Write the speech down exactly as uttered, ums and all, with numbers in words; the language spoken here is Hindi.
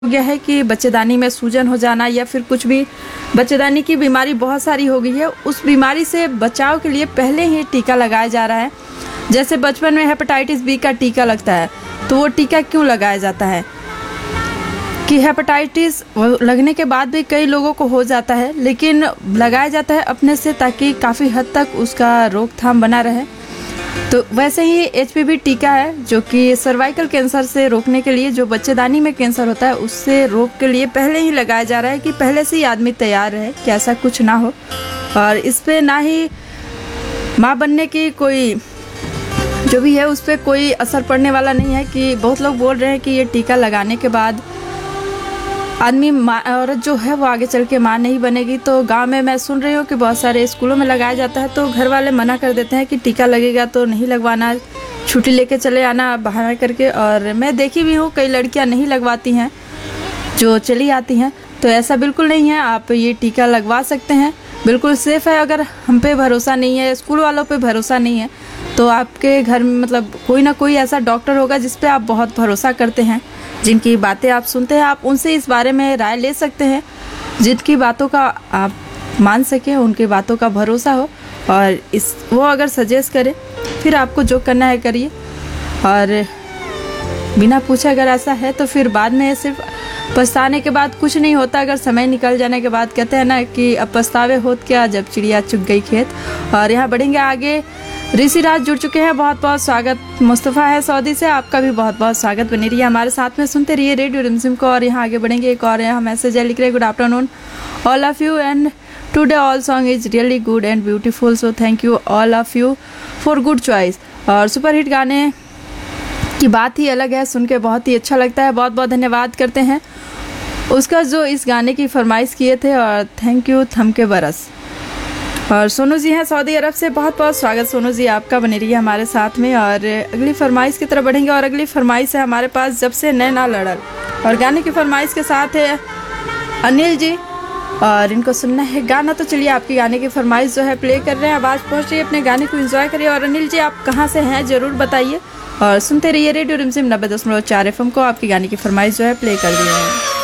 हो गया है कि बच्चेदानी में सूजन हो जाना या फिर कुछ भी बच्चेदानी की बीमारी बहुत सारी हो गई है, उस बीमारी से बचाव के लिए पहले ही टीका लगाया जा रहा है। जैसे बचपन में हेपेटाइटिस बी का टीका लगता है, तो वो टीका क्यों लगाया जाता है कि हेपेटाइटिस लगने के बाद भी कई लोगों को हो जाता है, लेकिन लगाया जाता है अपने से ताकि काफ़ी हद तक उसका रोकथाम बना रहे। तो वैसे ही एच पी वी टीका है जो कि सर्वाइकल कैंसर से रोकने के लिए, जो बच्चेदानी में कैंसर होता है उससे रोक के लिए पहले ही लगाया जा रहा है कि पहले से ही आदमी तैयार रहे कि ऐसा कुछ ना हो। और इस पे ना ही माँ बनने की कोई जो भी है उस पर कोई असर पड़ने वाला नहीं है। कि बहुत लोग बोल रहे हैं कि ये टीका लगाने के बाद आदमी औरत जो है वो आगे चल के माँ नहीं बनेगी। तो गांव में मैं सुन रही हूँ कि बहुत सारे स्कूलों में लगाया जाता है, तो घर वाले मना कर देते हैं कि टीका लगेगा तो नहीं लगवाना, छुट्टी लेके चले आना बहाना करके। और मैं देखी भी हूँ कई लड़कियाँ नहीं लगवाती हैं जो चली आती हैं। तो ऐसा बिल्कुल नहीं है, आप ये टीका लगवा सकते हैं, बिल्कुल सेफ़ है। अगर हम पे भरोसा नहीं है, स्कूल वालों पे भरोसा नहीं है, तो आपके घर में मतलब कोई ना कोई ऐसा डॉक्टर होगा जिस पे आप बहुत भरोसा करते हैं, जिनकी बातें आप सुनते हैं, आप उनसे इस बारे में राय ले सकते हैं। जिनकी बातों का आप मान सकें, उनकी बातों का भरोसा हो और इस वो अगर सजेस्ट करें फिर आपको जो करना है करिए। और बिना पूछे अगर ऐसा है तो फिर बाद में सिर्फ पछताने के बाद कुछ नहीं होता। अगर समय निकल जाने के बाद कहते हैं ना कि अब पछतावे होत क्या जब चिड़िया चुग गई खेत। और यहाँ बढ़ेंगे आगे, ऋषि राज जुड़ चुके हैं, बहुत बहुत स्वागत। मुस्तफ़ा है सऊदी से, आपका भी बहुत बहुत स्वागत। बने रहिए हमारे साथ में, सुनते रहिए रेडियो रिमझिम को। और यहाँ आगे बढ़ेंगे, एक और यहाँ मैसेज है, लिख रहे good afternoon all of you and today all song is really good and beautiful, so thank you all of you for good choice. और सुपर हिट गाने की बात ही अलग है, सुन के बहुत ही अच्छा लगता है। बहुत बहुत धन्यवाद करते हैं उसका जो इस गाने की फरमाइश किए थे। और थैंक यू थम के बरस। और सोनू जी हैं सऊदी अरब से, बहुत बहुत स्वागत सोनू जी आपका, बने रहिए हमारे साथ में। और अगली फरमाइश की तरफ बढ़ेंगे। और अगली फरमाइश है हमारे पास, जब से नैना लड़ल, और गाने की फरमाइश के साथ है अनिल जी, और इनको सुनना है गाना। तो चलिए आपकी गाने की फरमाइश जो है प्ले कर रहे हैं। अब आज पहुँच रही है, अपने गाने को एंजॉय करिए। और अनिल जी आप कहाँ से हैं ज़रूर बताइए, और सुनते रहिए रेडियो रिमझिम नब्बे दशमलव चार एफ एम को। आपकी गाने की फरमाइश जो है प्ले कर दी है।